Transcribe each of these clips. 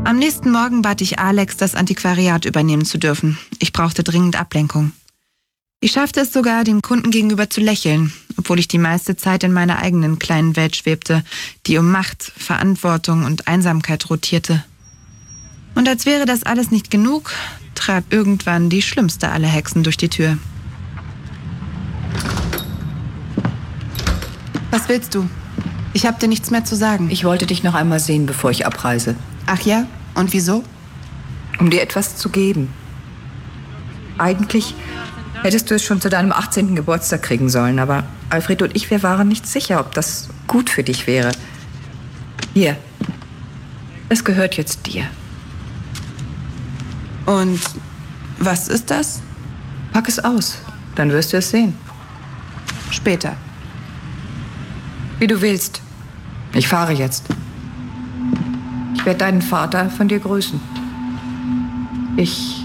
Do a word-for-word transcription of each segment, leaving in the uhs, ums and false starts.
Am nächsten Morgen bat ich Alex, das Antiquariat übernehmen zu dürfen. Ich brauchte dringend Ablenkung. Ich schaffte es sogar, dem Kunden gegenüber zu lächeln, obwohl ich die meiste Zeit in meiner eigenen kleinen Welt schwebte, die um Macht, Verantwortung und Einsamkeit rotierte. Und als wäre das alles nicht genug, trat irgendwann die schlimmste aller Hexen durch die Tür. Was willst du? Ich hab dir nichts mehr zu sagen. Ich wollte dich noch einmal sehen, bevor ich abreise. Ach ja? Und wieso? Um dir etwas zu geben. Eigentlich hättest du es schon zu deinem achtzehnten Geburtstag kriegen sollen, aber Alfred und ich, wir waren nicht sicher, ob das gut für dich wäre. Hier. Es gehört jetzt dir. Und was ist das? Pack es aus, dann wirst du es sehen. Später. Wie du willst. Ich fahre jetzt. Ich werde deinen Vater von dir grüßen. Ich...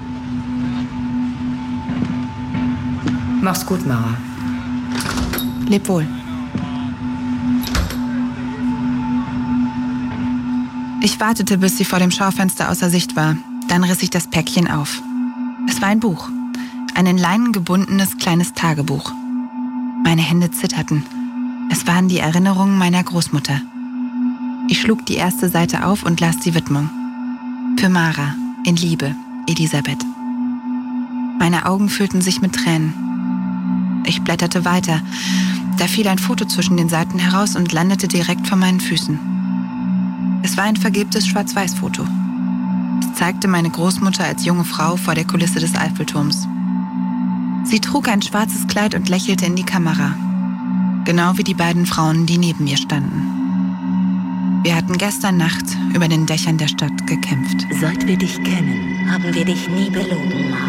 Mach's gut, Mara. Leb wohl. Ich wartete, bis sie vor dem Schaufenster außer Sicht war. Dann riss ich das Päckchen auf. Es war ein Buch. Ein in Leinen gebundenes kleines Tagebuch. Meine Hände zitterten. Es waren die Erinnerungen meiner Großmutter. Ich schlug die erste Seite auf und las die Widmung. Für Mara, in Liebe, Elisabeth. Meine Augen füllten sich mit Tränen. Ich blätterte weiter. Da fiel ein Foto zwischen den Seiten heraus und landete direkt vor meinen Füßen. Es war ein vergilbtes Schwarz-Weiß-Foto. Es zeigte meine Großmutter als junge Frau vor der Kulisse des Eiffelturms. Sie trug ein schwarzes Kleid und lächelte in die Kamera. Genau wie die beiden Frauen, die neben mir standen. Wir hatten gestern Nacht über den Dächern der Stadt gekämpft. Seit wir dich kennen, haben wir dich nie belogen, Mara.